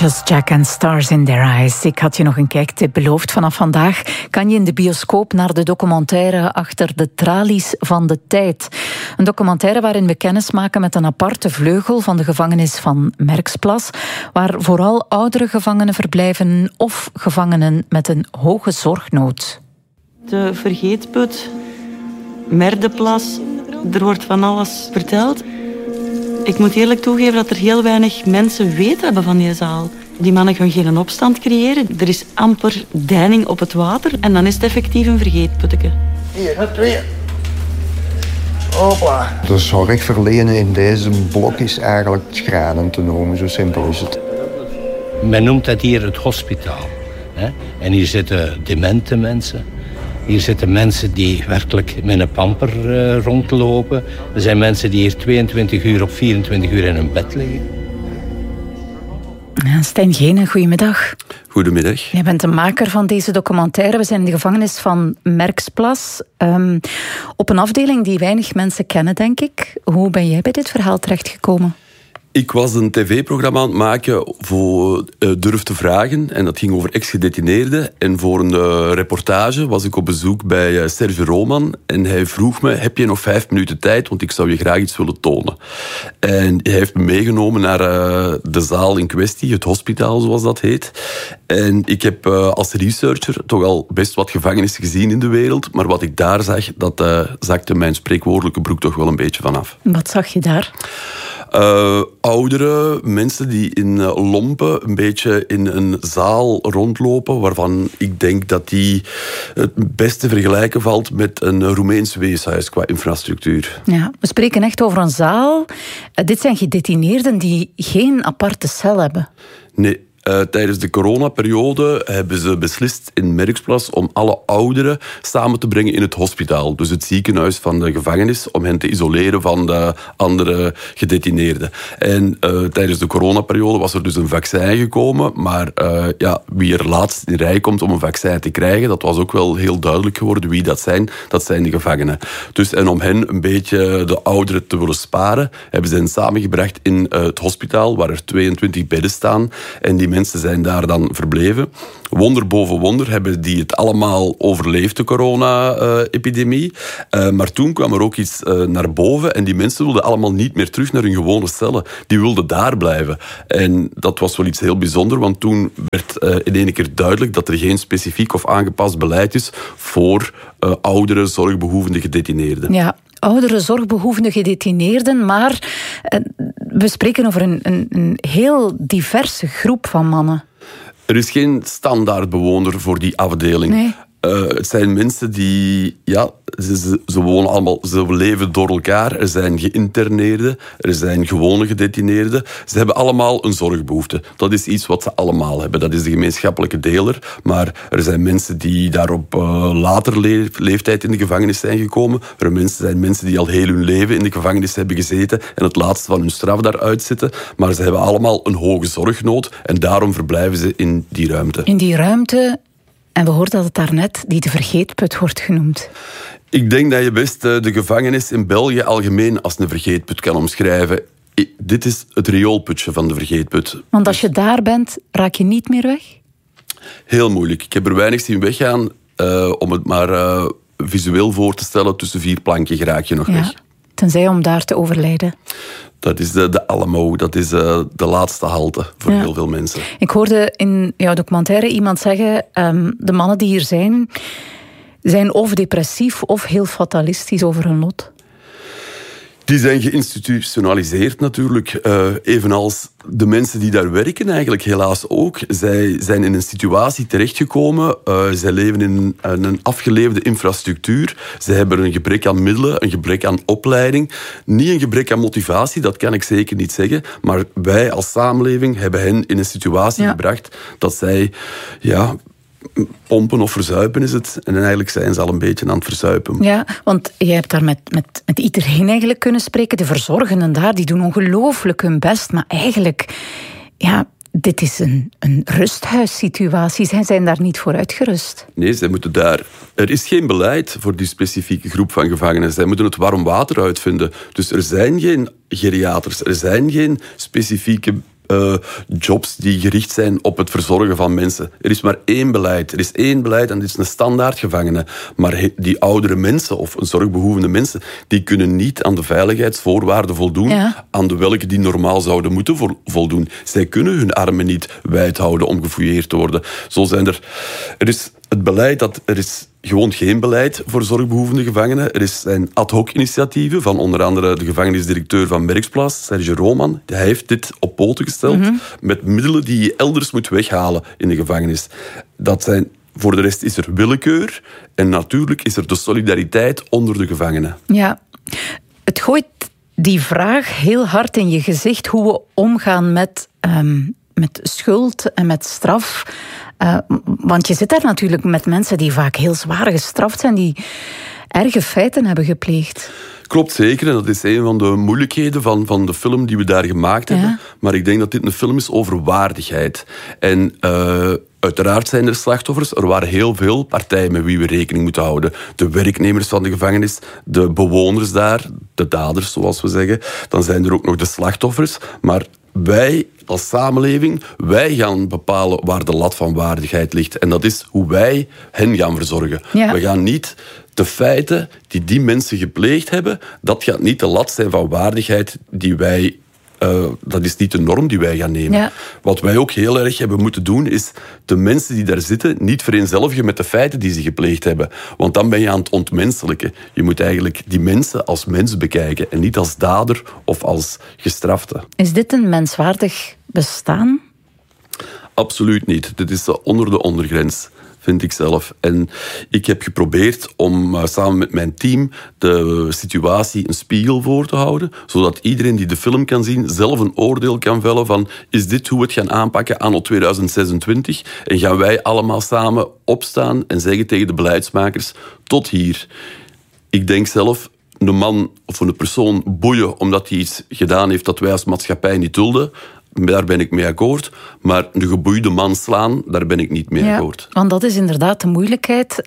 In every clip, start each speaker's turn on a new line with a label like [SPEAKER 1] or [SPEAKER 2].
[SPEAKER 1] Just Jack and Stars in Their Eyes. Ik had je nog een kijktip beloofd. Vanaf vandaag kan je in de bioscoop naar de documentaire Achter de tralies van de tijd. Een documentaire waarin we kennis maken met een aparte vleugel van de gevangenis van Merksplas, waar vooral oudere gevangenen verblijven of gevangenen met een hoge zorgnood.
[SPEAKER 2] De vergeetput, Merdeplas, er wordt van alles verteld. Ik moet eerlijk toegeven dat er heel weinig mensen weten hebben van die zaal. Die mannen gaan geen opstand creëren. Er is amper deining op het water. En dan is het effectief een vergeetputteke.
[SPEAKER 3] Hier, 2. Hopla. De zorg verlenen in deze blok is eigenlijk schrijnend te noemen. Zo simpel is het.
[SPEAKER 4] Men noemt dat hier het hospitaal. En hier zitten demente mensen. Hier zitten mensen die werkelijk met een pamper rondlopen. Er zijn mensen die hier 22 uur op 24 uur in hun bed liggen.
[SPEAKER 1] Stijn Geenen, goedemiddag.
[SPEAKER 5] Goedemiddag.
[SPEAKER 1] Jij bent de maker van deze documentaire. We zijn in de gevangenis van Merksplas. Op een afdeling die weinig mensen kennen, denk ik. Hoe ben jij bij dit verhaal terechtgekomen?
[SPEAKER 5] Ik was een tv-programma aan het maken voor Durf te Vragen. En dat ging over ex-gedetineerden. En voor een reportage was ik op bezoek bij Serge Roman. En hij vroeg me, heb je nog 5 minuten tijd? Want ik zou je graag iets willen tonen. En hij heeft me meegenomen naar de zaal in kwestie. Het hospitaal, zoals dat heet. En ik heb als researcher toch al best wat gevangenissen gezien in de wereld. Maar wat ik daar zag, dat zakte mijn spreekwoordelijke broek toch wel een beetje vanaf.
[SPEAKER 1] Wat zag je daar?
[SPEAKER 5] Oudere mensen die in lompen een beetje in een zaal rondlopen, waarvan ik denk dat die het beste vergelijken valt met een Roemeens weeshuis qua infrastructuur.
[SPEAKER 1] Ja, we spreken echt over een zaal. Dit zijn gedetineerden die geen aparte cel hebben.
[SPEAKER 5] Nee. Tijdens de coronaperiode hebben ze beslist in Merksplas om alle ouderen samen te brengen in het hospitaal. Dus het ziekenhuis van de gevangenis, om hen te isoleren van de andere gedetineerden. En tijdens de coronaperiode was er dus een vaccin gekomen. Maar wie er laatst in rij komt om een vaccin te krijgen, dat was ook wel heel duidelijk geworden wie dat zijn de gevangenen. Dus, en om hen een beetje de ouderen te willen sparen, hebben ze hen samengebracht in het hospitaal, waar er 22 bedden staan. En die mensen zijn daar dan verbleven. Wonder boven wonder hebben die het allemaal overleefd, de corona-epidemie. Maar toen kwam er ook iets naar boven en die mensen wilden allemaal niet meer terug naar hun gewone cellen. Die wilden daar blijven. En dat was wel iets heel bijzonders, want toen werd in één keer duidelijk dat er geen specifiek of aangepast beleid is voor oudere, zorgbehoevende gedetineerden.
[SPEAKER 1] Ja, oudere, zorgbehoevende gedetineerden, maar we spreken over een heel diverse groep van mannen.
[SPEAKER 5] Er is geen standaard bewoner voor die afdeling.
[SPEAKER 1] Nee.
[SPEAKER 5] Het zijn mensen die, ze wonen allemaal, ze leven door elkaar. Er zijn geïnterneerden, er zijn gewone gedetineerden. Ze hebben allemaal een zorgbehoefte. Dat is iets wat ze allemaal hebben. Dat is de gemeenschappelijke deler. Maar er zijn mensen die daar op later leeftijd in de gevangenis zijn gekomen. Er zijn mensen die al heel hun leven in de gevangenis hebben gezeten en het laatste van hun straf daaruit zitten. Maar ze hebben allemaal een hoge zorgnood en daarom verblijven ze in die ruimte.
[SPEAKER 1] In die ruimte. En we hoorden dat het daarnet die de vergeetput wordt genoemd.
[SPEAKER 5] Ik denk dat je best de gevangenis in België algemeen als een vergeetput kan omschrijven. Dit is het rioolputje van de vergeetput.
[SPEAKER 1] Want als je daar bent, raak je niet meer weg?
[SPEAKER 5] Heel moeilijk. Ik heb er weinig zien weggaan. Om het maar visueel voor te stellen, tussen 4 planken raak je nog weg.
[SPEAKER 1] Tenzij om daar te overlijden.
[SPEAKER 5] Dat is de Alamo, dat is de laatste halte voor heel veel mensen.
[SPEAKER 1] Ik hoorde in jouw documentaire iemand zeggen, de mannen die hier zijn of depressief of heel fatalistisch over hun lot.
[SPEAKER 5] Die zijn geïnstitutionaliseerd natuurlijk, evenals de mensen die daar werken eigenlijk helaas ook. Zij zijn in een situatie terechtgekomen, zij leven in een afgeleefde infrastructuur. Ze hebben een gebrek aan middelen, een gebrek aan opleiding. Niet een gebrek aan motivatie, dat kan ik zeker niet zeggen. Maar wij als samenleving hebben hen in een situatie gebracht dat zij pompen of verzuipen is het. En eigenlijk zijn ze al een beetje aan het verzuipen. Ja,
[SPEAKER 1] want jij hebt daar met iedereen eigenlijk kunnen spreken. De verzorgenden daar, die doen ongelooflijk hun best. Maar eigenlijk, dit is een rusthuissituatie. Zij zijn daar niet voor uitgerust.
[SPEAKER 5] Nee, zij moeten daar... Er is geen beleid voor die specifieke groep van gevangenen. Zij moeten het warm water uitvinden. Dus er zijn geen geriaters, er zijn geen specifieke jobs die gericht zijn op het verzorgen van mensen. Er is maar één beleid. Er is één beleid en dit is een standaard gevangene. Maar die oudere mensen of zorgbehoevende mensen, die kunnen niet aan de veiligheidsvoorwaarden voldoen, aan de welke die normaal zouden moeten voldoen. Zij kunnen hun armen niet wijd houden om gefouilleerd te worden. Zo zijn er is het beleid dat er is gewoon geen beleid voor zorgbehoevende gevangenen. Er zijn ad hoc initiatieven van onder andere de gevangenisdirecteur van Merksplas, Serge Roman. Hij heeft dit op poten gesteld met middelen die je elders moet weghalen in de gevangenis. Voor de rest is er willekeur en natuurlijk is er de solidariteit onder de gevangenen.
[SPEAKER 1] Ja, het gooit die vraag heel hard in je gezicht hoe we omgaan met schuld en met straf. Want je zit daar natuurlijk met mensen die vaak heel zwaar gestraft zijn, die erge feiten hebben gepleegd.
[SPEAKER 5] Klopt zeker, en dat is een van de moeilijkheden van de film die we daar gemaakt hebben. Maar ik denk dat dit een film is over waardigheid. En uiteraard zijn er slachtoffers. Er waren heel veel partijen met wie we rekening moeten houden. De werknemers van de gevangenis, de bewoners daar, de daders zoals we zeggen. Dan zijn er ook nog de slachtoffers. Maar wij als samenleving, wij gaan bepalen waar de lat van waardigheid ligt. En dat is hoe wij hen gaan verzorgen. Ja. We gaan niet de feiten die mensen gepleegd hebben, dat gaat niet de lat zijn van waardigheid die wij... dat is niet de norm die wij gaan nemen. Ja. Wat wij ook heel erg hebben moeten doen, is de mensen die daar zitten niet vereenzelvigen met de feiten die ze gepleegd hebben. Want dan ben je aan het ontmenselijken. Je moet eigenlijk die mensen als mens bekijken en niet als dader of als gestrafte. Is
[SPEAKER 1] dit een menswaardig bestaan?
[SPEAKER 5] Absoluut niet. Dit is onder de ondergrens, vind ik zelf. En ik heb geprobeerd om samen met mijn team de situatie een spiegel voor te houden, zodat iedereen die de film kan zien zelf een oordeel kan vellen van is dit hoe we het gaan aanpakken anno 2026? En gaan wij allemaal samen opstaan en zeggen tegen de beleidsmakers tot hier. Ik denk zelf een man of een persoon boeien omdat hij iets gedaan heeft dat wij als maatschappij niet dulden. Daar ben ik mee akkoord. Maar de geboeide man slaan, daar ben ik niet mee akkoord.
[SPEAKER 1] Want dat is inderdaad de moeilijkheid.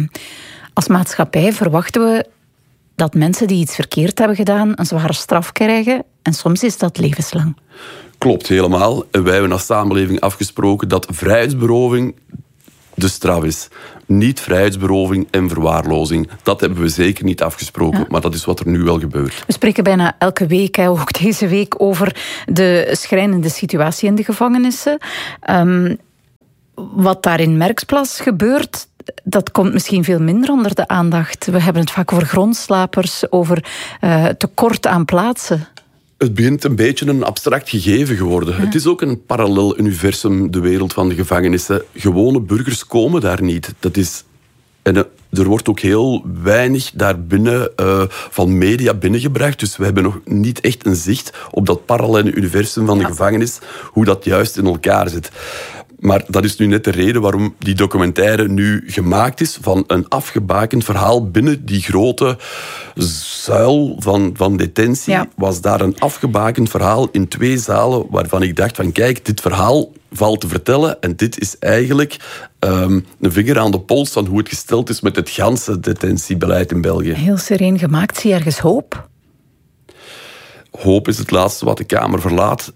[SPEAKER 1] Als maatschappij verwachten we dat mensen die iets verkeerd hebben gedaan een zware straf krijgen. En soms is dat levenslang.
[SPEAKER 5] Klopt, helemaal. En wij hebben als samenleving afgesproken dat vrijheidsberoving de straf is. Niet vrijheidsberoving en verwaarlozing. Dat hebben we zeker niet afgesproken, maar dat is wat er nu wel gebeurt.
[SPEAKER 1] We spreken bijna elke week, ook deze week, over de schrijnende situatie in de gevangenissen. Wat daar in Merksplas gebeurt, dat komt misschien veel minder onder de aandacht. We hebben het vaak over grondslapers, over tekort aan plaatsen.
[SPEAKER 5] Het begint een beetje een abstract gegeven geworden. Ja. Het is ook een parallel universum, de wereld van de gevangenissen. Gewone burgers komen daar niet. En er wordt ook heel weinig daarbinnen van media binnengebracht. Dus we hebben nog niet echt een zicht op dat parallele universum van de gevangenis, hoe dat juist in elkaar zit. Maar dat is nu net de reden waarom die documentaire nu gemaakt is van een afgebakend verhaal binnen die grote zuil van detentie. Ja. Was daar een afgebakend verhaal in 2 zalen waarvan ik dacht van kijk, dit verhaal valt te vertellen en dit is eigenlijk een vinger aan de pols van hoe het gesteld is met het ganse detentiebeleid in België.
[SPEAKER 1] Heel sereen gemaakt. Zie je ergens hoop?
[SPEAKER 5] Hoop is het laatste wat de Kamer verlaat.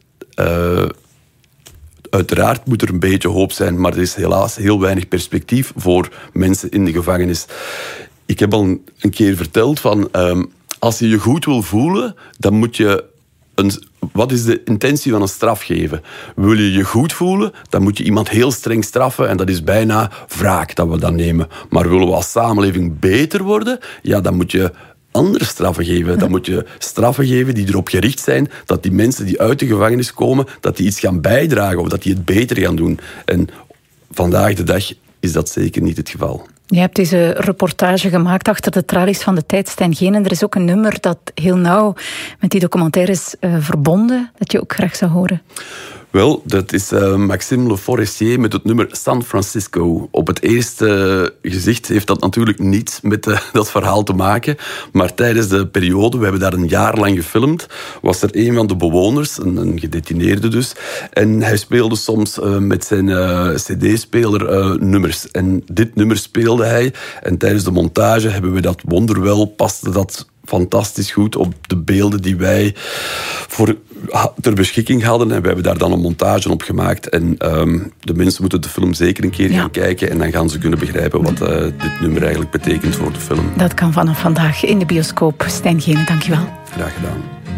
[SPEAKER 5] Uiteraard moet er een beetje hoop zijn, maar er is helaas heel weinig perspectief voor mensen in de gevangenis. Ik heb al een keer verteld van als je je goed wil voelen, dan moet je wat is de intentie van een straf geven? Wil je je goed voelen, dan moet je iemand heel streng straffen en dat is bijna wraak dat we dan nemen. Maar willen we als samenleving beter worden, ja, dan moet je andere straffen geven. Dan moet je straffen geven die erop gericht zijn dat die mensen die uit de gevangenis komen, dat die iets gaan bijdragen of dat die het beter gaan doen. En vandaag de dag is dat zeker niet het geval.
[SPEAKER 1] Je hebt deze reportage gemaakt achter de tralies van de tijd, Stijn Geen. En er is ook een nummer dat heel nauw met die documentaire is verbonden, dat je ook graag zou horen.
[SPEAKER 5] Wel, dat is Maxime Le Forestier met het nummer San Francisco. Op het eerste gezicht heeft dat natuurlijk niets met dat verhaal te maken. Maar tijdens de periode, we hebben daar een jaar lang gefilmd, was er een van de bewoners, een gedetineerde dus. En hij speelde soms met zijn cd-speler nummers. En dit nummer speelde hij. En tijdens de montage hebben we dat wonderwel, paste dat fantastisch goed op de beelden die wij voor ter beschikking hadden. En we hebben daar dan een montage op gemaakt. En de mensen moeten de film zeker een keer gaan kijken. En dan gaan ze kunnen begrijpen wat dit nummer eigenlijk betekent voor de film.
[SPEAKER 1] Dat kan vanaf vandaag in de bioscoop. Stijn Gene, dankjewel.
[SPEAKER 5] Graag gedaan.